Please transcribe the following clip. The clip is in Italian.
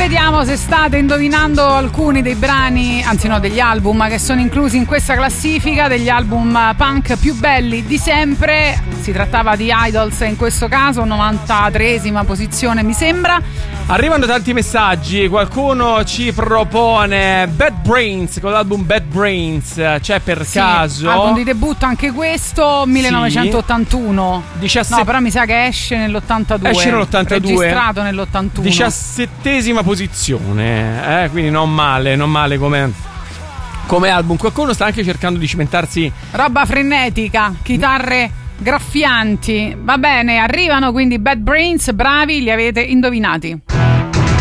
Vediamo se state indovinando alcuni dei brani, anzi no, degli album che sono inclusi in questa classifica, degli album punk più belli di sempre. Si trattava di Idols in questo caso, 93esima posizione mi sembra. Arrivano tanti messaggi, qualcuno ci propone Bad Brains con l'album Bad Brains, c'è per caso? Album di debutto anche questo, 1981. 17... No, però mi sa che esce nell'82. Esce nell'82. Registrato nell'81. 17esima posizione, quindi non male come album. Qualcuno sta anche cercando di cimentarsi. Roba frenetica, chitarre graffianti. Va bene, arrivano quindi Bad Brains, bravi, li avete indovinati.